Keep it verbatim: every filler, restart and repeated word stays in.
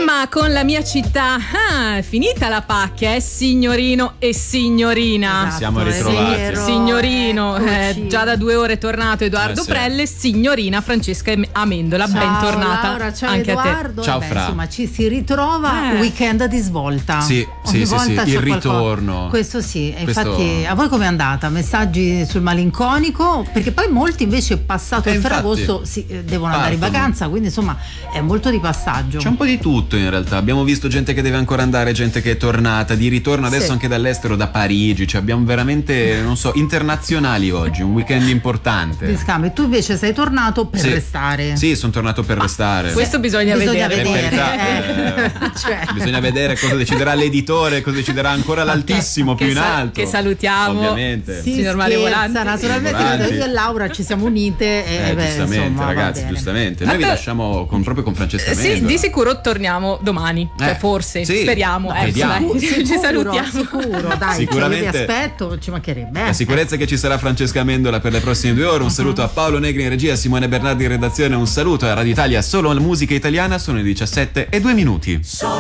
Emma con La mia città. Ah, è finita la pacchia, eh, signorino e signorina. Esatto, siamo ritrovati. Vero, signorino, eh, già da due ore è tornato Edoardo eh, sì. Prelle, signorina Francesca Amendola. Ciao, bentornata Laura, ciao anche Edoardo. a te. Ciao Beh, Fra. Insomma, ci si ritrova, Eh. weekend di svolta. Sì, Ogni sì, sì, volta sì, c'è il qualcosa. ritorno. Questo sì, e Questo- infatti a voi com'è andata? Messaggi sul malinconico? Perché poi molti invece passato Eh, il infatti. Ferragosto sì, eh, devono andare in Partono. vacanza, quindi insomma è molto di passaggio. C'è un po' di tutto in realtà. Abbiamo visto gente che deve ancora andare, gente che è tornata di ritorno adesso Sì. anche dall'estero, da Parigi. Cioè abbiamo veramente, non so, internazionali oggi, un weekend importante. Di scambio. Tu invece sei tornato per Sì. restare. Sì, sono tornato per restare. Questo bisogna, Bisogna vedere. Per vedere. carità, eh. eh, Cioè. Bisogna vedere cosa deciderà l'editore, cosa deciderà ancora l'altissimo Che più in sa- alto. che salutiamo. Ovviamente. Si Signor Mario scherza, Volanti. naturalmente Signor Volanti. io e Laura ci siamo unite e Eh, beh, giustamente, insomma, va ragazzi, bene. giustamente. Noi vi Tanto- lasciamo con, proprio con Francesca Eh, Sì, Amendola. di sicuro torniamo domani. Cioè, Eh, forse, sì. speriamo. No, ecco, vediamo. dai. Sicuro, Ci salutiamo. sicuro, dai, Sicuramente. cioè, io vi aspetto, ci mancherebbe. eh. La sicurezza che ci sarà Francesca Amendola per le prossime due ore. Un saluto a Paolo Negri in regia, Simone Bernardi in redazione. Un saluto a Radio Italia, solo la musica italiana. Sono le diciassette e due minuti.